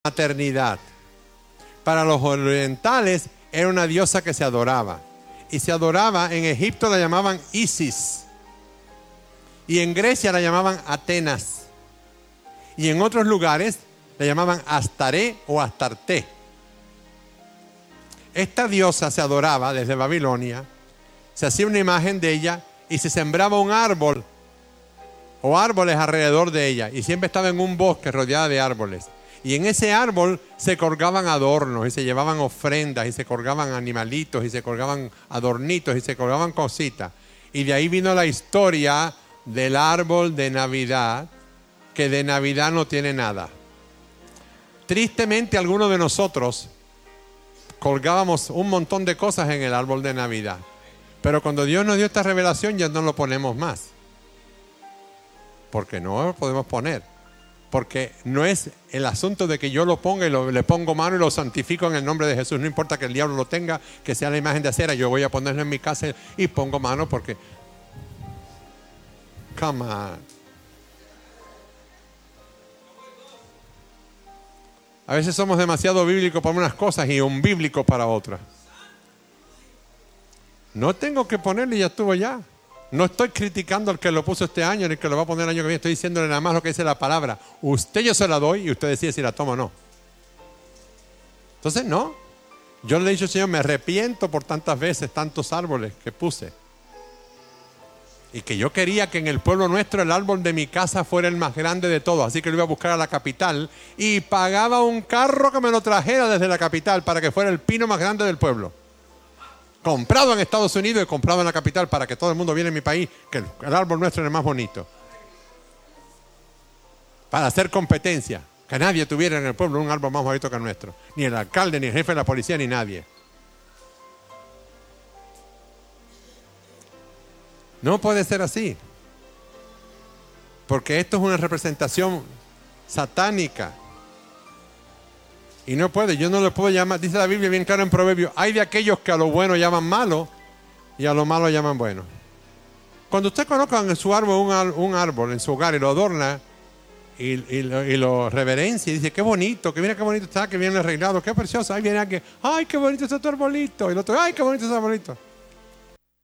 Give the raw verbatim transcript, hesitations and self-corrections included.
maternidad. Para los orientales era una diosa que se adoraba. Y se adoraba, en Egipto la llamaban Isis. Y en Grecia la llamaban Atenas. Y en otros lugares la llamaban Astaré o Astarté. Esta diosa se adoraba desde Babilonia. Se hacía una imagen de ella y se sembraba un árbol o árboles alrededor de ella. Y siempre estaba en un bosque rodeada de árboles. Y en ese árbol se colgaban adornos y se llevaban ofrendas y se colgaban animalitos y se colgaban adornitos y se colgaban cositas. Y de ahí vino la historia del árbol de Navidad, que de Navidad no tiene nada. Tristemente, algunos de nosotros colgábamos un montón de cosas en el árbol de Navidad. Pero cuando Dios nos dio esta revelación ya no lo ponemos más. Porque no lo podemos poner. Porque no es el asunto de que yo lo ponga y lo, le pongo mano y lo santifico en el nombre de Jesús. No importa que el diablo lo tenga, que sea la imagen de acera. Yo voy a ponerlo en mi casa y pongo mano porque... Come on. A veces somos demasiado bíblicos para unas cosas y un bíblico para otras. No tengo que ponerle y ya estuvo ya. No estoy criticando al que lo puso este año ni al que lo va a poner el año que viene. Estoy diciéndole nada más lo que dice la palabra. Usted yo se la doy y usted decide si la toma o no. Entonces no. Yo le he dicho al Señor, me arrepiento por tantas veces, tantos árboles que puse. Y que yo quería que en el pueblo nuestro el árbol de mi casa fuera el más grande de todos. Así que lo iba a buscar a la capital y pagaba un carro que me lo trajera desde la capital para que fuera el pino más grande del pueblo. Comprado en Estados Unidos y comprado en la capital para que todo el mundo viera en mi país que el, el árbol nuestro era el más bonito. Para hacer competencia. Que nadie tuviera en el pueblo un árbol más bonito que el nuestro. Ni el alcalde, ni el jefe de la policía, ni nadie. No puede ser así. Porque esto es una representación satánica. Y no puede, yo no le puedo llamar, dice la Biblia bien claro en Proverbios, hay de aquellos que a lo bueno llaman malo y a lo malo llaman bueno. Cuando usted coloca en su árbol un, un árbol en su hogar y lo adorna y, y, lo, y lo reverencia y dice, qué bonito, que mira qué bonito está, que viene arreglado, qué precioso, ahí viene alguien, ay, qué bonito está tu arbolito, y el otro, ay, qué bonito está tu arbolito.